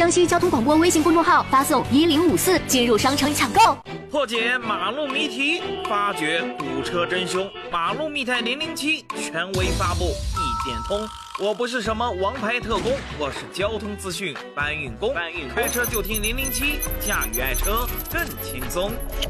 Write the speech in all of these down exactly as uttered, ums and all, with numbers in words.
江西交通广播微信公众号发送一零五四进入商城抢购。 破解马路谜题，发掘堵车真凶。马路密探零零七权威发布，一点通。我不是什么王牌特工，我是交通资讯搬运工。搬运开车就听零零七，驾驭爱车更轻松。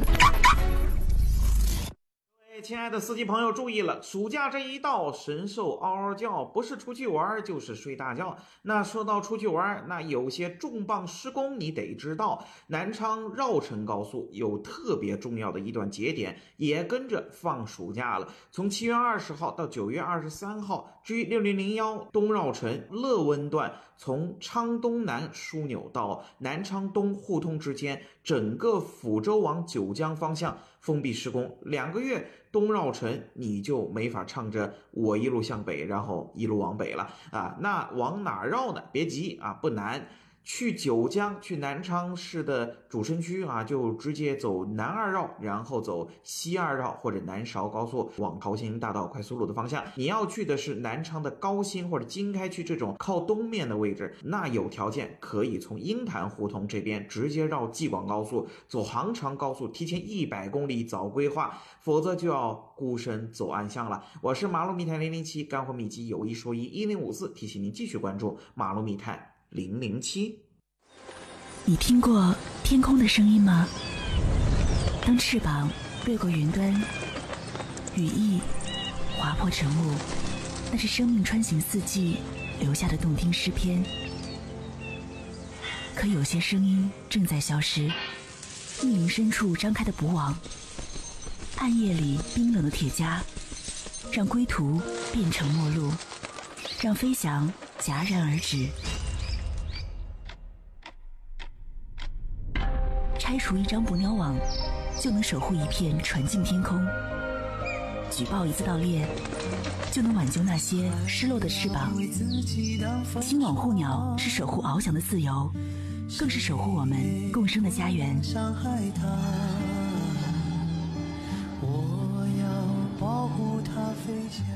亲爱的司机朋友注意了，暑假这一到，神兽嗷嗷叫，不是出去玩就是睡大觉。那说到出去玩，那有些重磅施工你得知道。南昌绕城高速有特别重要的一段节点，也跟着放暑假了。从七月二十号到九月二十三号，至于六零零一东绕城乐温段，从昌东南枢纽到南昌东互通之间，整个抚州往九江方向封闭施工，两个月东绕城你就没法唱着我一路向北，然后一路往北了啊。那往哪绕呢？别急啊，不难。去九江，去南昌市的主城区啊，就直接走南二绕，然后走西二绕或者南韶高速往桃兴大道快速路的方向。你要去的是南昌的高新或者经开区这种靠东面的位置，那有条件可以从鹰潭胡同这边直接绕济广高速，走杭长高速，提前一百公里早规划，否则就要孤身走暗巷了。我是马路密探零零七，干货秘籍有一说一，一零五四提醒您继续关注马路密探零零七。 你听过天空的声音吗？当翅膀掠过云端，羽翼划破晨雾，那是生命穿行四季留下的动听诗篇。可有些声音正在消失，密云深处张开的捕网，暗夜里冰冷的铁枷，让归途变成陌路，让飞翔戛然而止。拆除一张捕鸟网，就能守护一片纯净天空；举报一次盗猎，就能挽救那些失落的翅膀。金网护鸟是守护翱翔的自由，更是守护我们共生的家园。 我要保护它飞翔。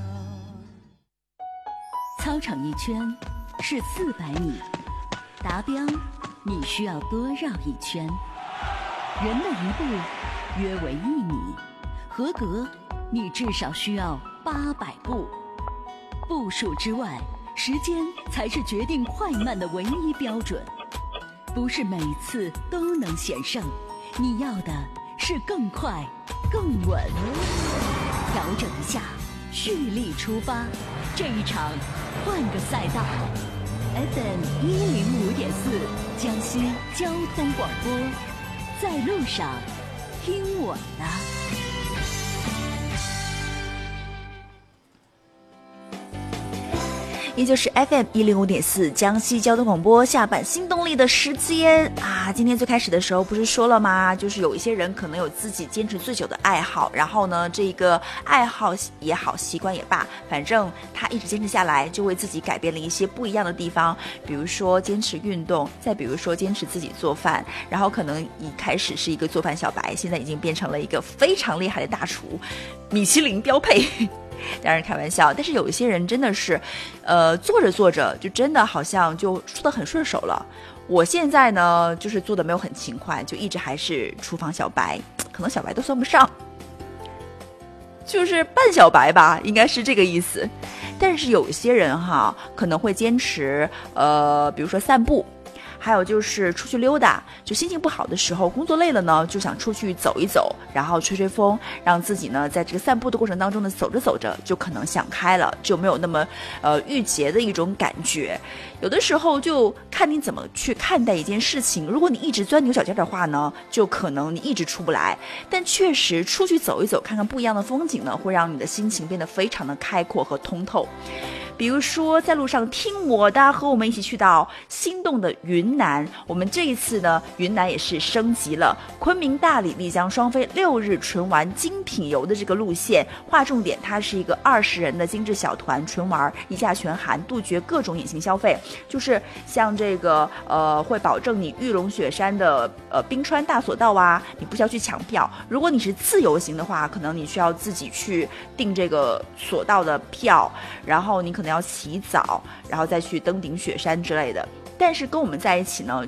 操场一圈是四百米，达标你需要多绕一圈。人的一步约为一米，合格你至少需要八百步。步数之外，时间才是决定快慢的唯一标准。不是每次都能险胜，你要的是更快更稳。调整一下，蓄力出发，这一场换个赛道。F M 一零五点四，江西交通广播。在路上，听我的。 也就是 F M 一零五点四江西交通广播下班新动力的时间啊！今天最开始的时候不是说了吗？就是有一些人可能有自己坚持最久的爱好，然后呢，这个爱好也好，习惯也罢，反正他一直坚持下来，就为自己改变了一些不一样的地方。比如说坚持运动，再比如说坚持自己做饭，然后可能一开始是一个做饭小白，现在已经变成了一个非常厉害的大厨，米其林标配。当然开玩笑，但是有一些人真的是，呃，做着做着就真的好像就做得很顺手了。我现在呢，就是做的没有很勤快，就一直还是厨房小白，可能小白都算不上，就是半小白吧，应该是这个意思。但是有一些人哈，可能会坚持，呃，比如说散步。还有就是出去溜达，就心情不好的时候，工作累了呢，就想出去走一走，然后吹吹风，让自己呢在这个散步的过程当中呢，走着走着就可能想开了，就没有那么呃郁结的一种感觉。有的时候就看你怎么去看待一件事情，如果你一直钻牛角尖的话呢，就可能你一直出不来。但确实出去走一走，看看不一样的风景呢，会让你的心情变得非常的开阔和通透。比如说在路上听我的，和我们一起去到心动的云南。我们这一次呢，云南也是升级了昆明、大理、丽江双飞六日纯玩精品游的这个路线。划重点，它是一个二十人的精致小团纯玩，一价全含，杜绝各种隐形消费。就是像这个呃，会保证你玉龙雪山的呃冰川大索道啊，你不需要去抢票。如果你是自由行的话，可能你需要自己去订这个索道的票，然后你可能要洗澡，然后再去登顶雪山之类的。但是跟我们在一起呢，